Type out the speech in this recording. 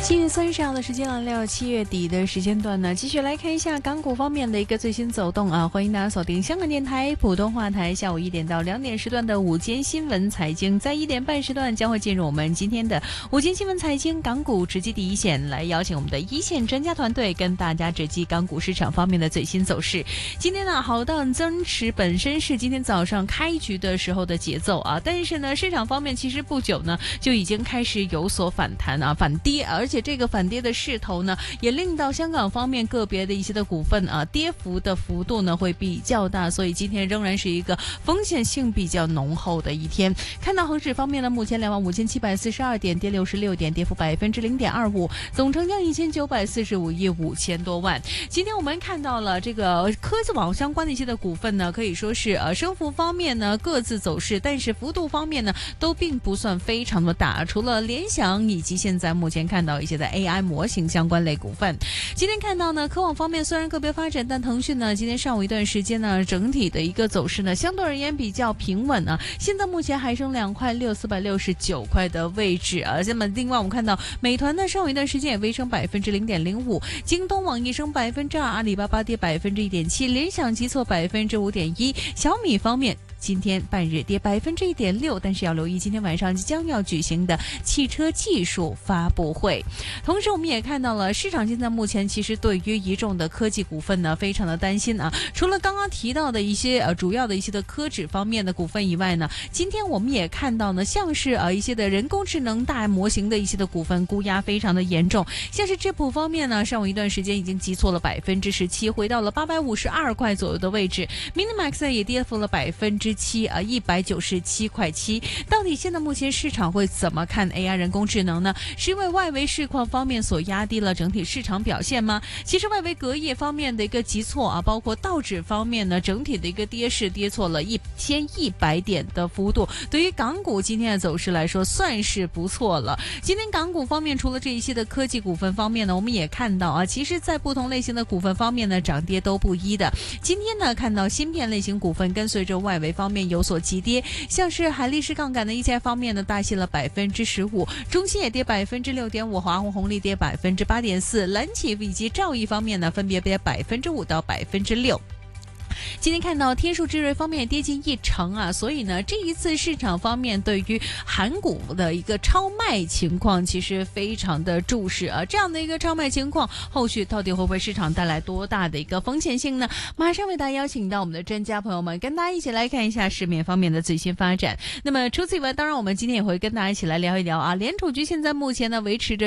7月30号的时间了，7月底的时间段呢，继续来看一下港股方面的一个最新走动啊！欢迎大家锁定香港电台普通话台下午1点到2点时段的午间新闻财经，在1点半时段将会进入我们今天的午间新闻财经港股直击第一线，来邀请我们的一线专家团队跟大家直击港股市场方面的最新走势。今天呢，好档增持本身是今天早上开局的时候的节奏啊，但是呢，市场方面其实不久呢就已经开始有所反弹啊，反跌，而且这个反跌的势头呢，也令到香港方面个别的一些的股份啊，跌幅的幅度呢会比较大，所以今天仍然是一个风险性比较浓厚的一天。看到恒指方面呢，目前25742点，跌66点，跌幅0.25%，总成交1945亿5000多万。今天我们看到了这个科技网相关的一些的股份呢，可以说是升幅方面呢各自走势，但是幅度方面呢都并不算非常的大，除了联想以及现在目前看到一些的 AI 模型相关类股份。今天看到呢，科网方面虽然个别发展，但腾讯呢今天上午一段时间呢，整体的一个走势呢相对而言比较平稳啊，现在目前还剩2块6 469块的位置啊。那么另外我们看到美团呢上午一段时间也微升0.05%，京东、网易升2%，阿里巴巴跌1.7%，联想急挫5.1%，小米方面今天半日跌1.6%，但是要留意今天晚上即将要举行的汽车技术发布会。同时我们也看到了市场现在目前其实对于一众的科技股份呢非常的担心啊，除了刚刚提到的一些主要的一些的科指方面的股份以外呢，今天我们也看到呢，像是一些的人工智能大模型的一些的股份估压非常的严重，像是智谱方面呢，上午一段时间已经急挫了17%，回到了852块左右的位置。Minimax 呢也跌幅了7%，197.7块。到底现在目前市场会怎么看 AI 人工智能呢？是因为外围市况方面所压低了整体市场表现吗？其实外围隔夜方面的一个急挫啊，包括道指方面呢，整体的一个跌势跌错了1100点的幅度，对于港股今天的走势来说算是不错了。今天港股方面除了这一些的科技股份方面呢，我们也看到啊，其实在不同类型的股份方面呢，涨跌都不一的。今天呢，看到芯片类型股份跟随着外围方面有所急跌，像是海力士杠杆的一些方面呢，大跌了15%，中芯也跌6.5%，华虹红利跌8.4%，蓝企以及兆易方面呢，分别跌5%到6%。今天看到天数智瑞方面也跌近1%啊，所以呢，这一次市场方面对于韩股的一个超卖情况其实非常的注视啊，这样的一个超卖情况，后续到底会不会市场带来多大的一个风险性呢？马上为大家邀请到我们的专家朋友们，跟大家一起来看一下市面方面的最新发展。那么除此以外，当然我们今天也会跟大家一起来聊一聊啊，联储局现在目前呢维持着